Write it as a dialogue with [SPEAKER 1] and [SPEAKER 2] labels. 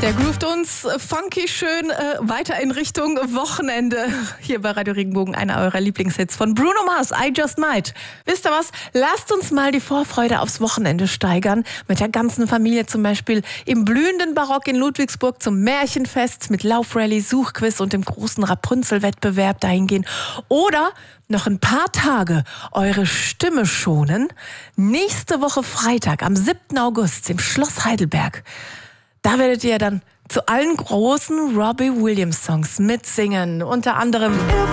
[SPEAKER 1] Der groovt uns funky schön weiter in Richtung Wochenende. Hier bei Radio Regenbogen, einer eurer Lieblingshits von Bruno Mars, I Just Might. Wisst ihr was? Lasst uns mal die Vorfreude aufs Wochenende steigern. Mit der ganzen Familie zum Beispiel im blühenden Barock in Ludwigsburg zum Märchenfest mit Laufrallye, Suchquiz und dem großen Rapunzel-Wettbewerb dahin gehen. Oder noch ein paar Tage eure Stimme schonen. Nächste Woche Freitag am 7. August im Schloss Heidelberg. Da werdet ihr dann zu allen großen Robbie Williams Songs mitsingen. Unter anderem